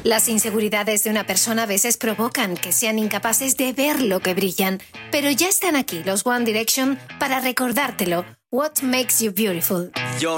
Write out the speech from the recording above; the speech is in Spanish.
Las inseguridades de una persona a veces provocan que sean incapaces de ver lo que brillan, pero ya están aquí los One Direction para recordártelo. What makes you beautiful.